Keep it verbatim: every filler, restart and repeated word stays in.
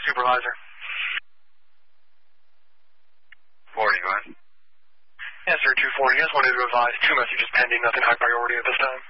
supervisor. forty, go ahead. Yes, sir, two forty. I just wanted to advise two messages pending, nothing high priority at this time.